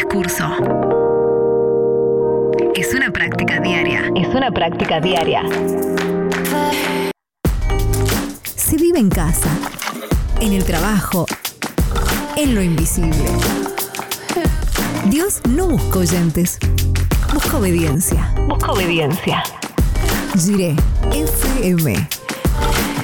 discurso. Es una práctica diaria. Es una práctica diaria. Se vive en casa, en el trabajo, en lo invisible. Dios no busca oyentes, busca obediencia. Busca obediencia. Jiré FM.